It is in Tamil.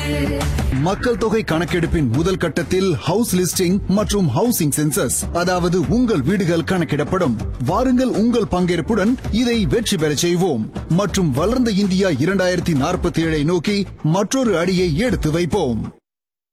மக்கள் தொகை கணக்கெடுப்பின் முதல் கட்டத்தில் ஹவுஸ் லிஸ்டிங் மற்றும் ஹவுசிங் சென்சஸ், அதாவது உங்கள் வீடுகள் கணக்கிடப்படும். வாருங்கள், உங்கள் பங்கேற்புடன் இதை வெற்றி பெற செய்வோம் மற்றும் வளர்ந்த இந்தியா 2047 நோக்கி மற்றொரு அடியை எடுத்து வைப்போம்.